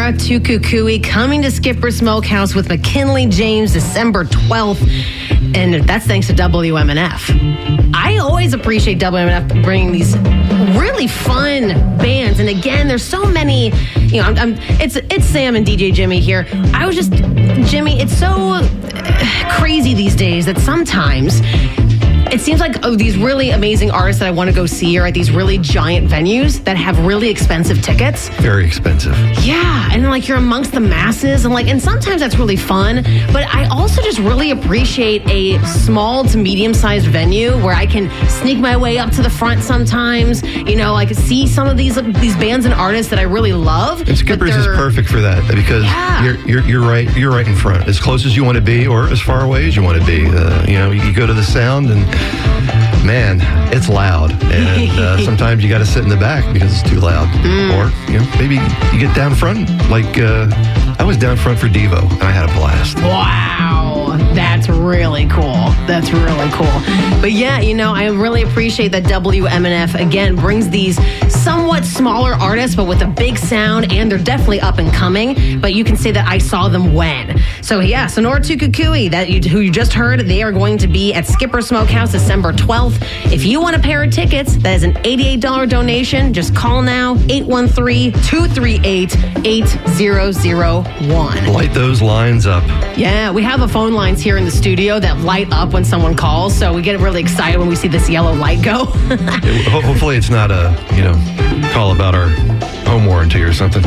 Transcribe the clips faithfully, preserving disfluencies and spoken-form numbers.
Nora Tukukui coming to Skipper Smokehouse with McKinley James December twelfth. And that's thanks to W M N F. I always appreciate W M N F bringing these really fun bands. And again, there's so many, you know, I'm, I'm, it's it's Sam and D J Jimmy here. I was just, Jimmy, it's so crazy these days that sometimes it seems like oh, these really amazing artists that I want to go see are at these really giant venues that have really expensive tickets. Very expensive. Yeah, and like you're amongst the masses, and like, and sometimes that's really fun. But I also just really appreciate a small to medium-sized venue where I can sneak my way up to the front sometimes. You know, like see some of these these bands and artists that I really love. And Skippers is perfect for that because yeah. you're, you're you're right you're right in front, as close as you want to be, or as far away as you want to be. Uh, you know, you go to the sound and. Man, it's loud, and uh, sometimes you got to sit in the back because it's too loud. Mm. Or, you know, maybe you get down front. Like, uh, I was down front for Devo, and I had a blast. Wow, that's really cool. That's really cool. But yeah, you know, I really appreciate that W M N F, again, brings these somewhat smaller artists, but with a big sound, and they're definitely up and coming. But you can say that I saw them when. So yeah, so Nora Tukukui, that you, who you just heard, they are going to be at Skipper Smokehouse December twelfth. If you want a pair of tickets, that is an eighty-eight dollars donation. Just call now, eight one three, two three eight, eight zero zero one. Light those lines up. Yeah, we have the phone lines here in the studio that light up when someone calls, so we get really excited when we see this yellow light go. Hopefully it's not a, you know, call about our home warranty or something.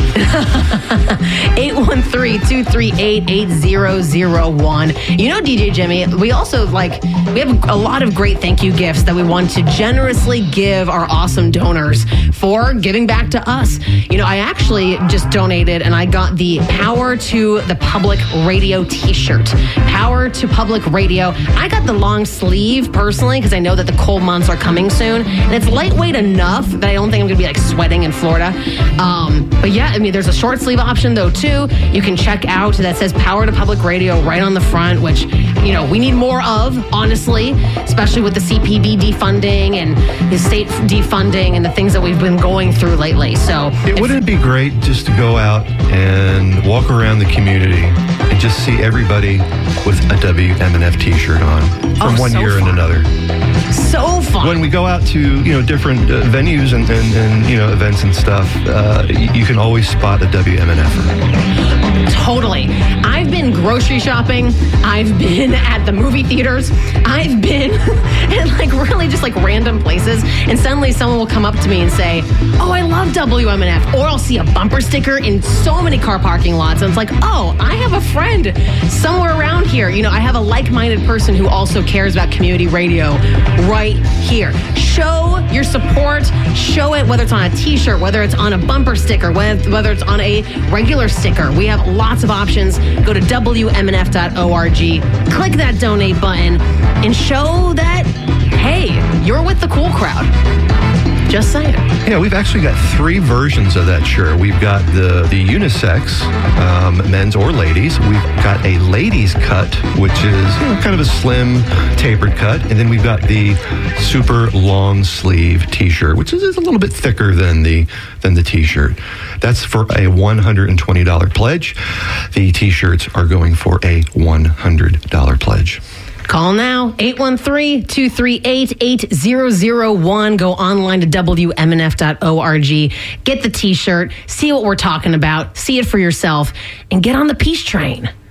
eight one three, two three eight, eight zero zero one. You know, D J Jimmy, we also, like, we have a lot of great thank you gifts that we want to generously give our awesome donors for giving back to us. You know, I actually just donated and I got the Power to the Public Radio t-shirt. Power to Public Radio. I got the long sleeve personally because I know that the cold months are coming soon. And it's lightweight enough that I don't think I'm going to be like sweating in Florida. Um, but yeah, I mean, there's a short sleeve option though too. You can check out that says Power to Public Radio right on the front, which, you know, we need more of, honestly, especially with the C P B defunding and the state defunding and the things that we've been going through lately. So it wouldn't it be great just to go out and walk around the community and just see everybody with a W M N F t-shirt on from oh, one so year fun. and another. So fun. When we go out to, you know, different uh, venues and, and, and, you know, events and stuff, uh, you can always spot a W M N F-er. Totally. I've been grocery shopping. I've been at the movie theaters. I've been in like really just like random places. And suddenly someone will come up to me and say, oh, I love W M N F. Or I'll see a bumper sticker in so many car parking lots. And it's like, oh, I have a friend somewhere around here. You know, I have a like-minded person who also cares about community radio right here. Show your support. Show it, whether it's on a t-shirt, whether it's on a bumper sticker, whether it's on a regular sticker. We have lots of options. Go to W M N F dot org, click that donate button, and show that, hey, you're with the cool crowd. Just saying. Yeah, we've actually got three versions of that shirt. We've got the, the unisex, um, men's or ladies. We've got a ladies cut, which is, you know, kind of a slim, tapered cut. And then we've got the super long sleeve t-shirt, which is, is a little bit thicker than the than the t-shirt. That's for a one hundred twenty dollars pledge. The t-shirts are going for a one hundred dollars pledge. Call now, eight one three, two three eight, eight zero zero one. Go online to W M N F dot org. Get the t-shirt, see what we're talking about, see it for yourself, and get on the peace train.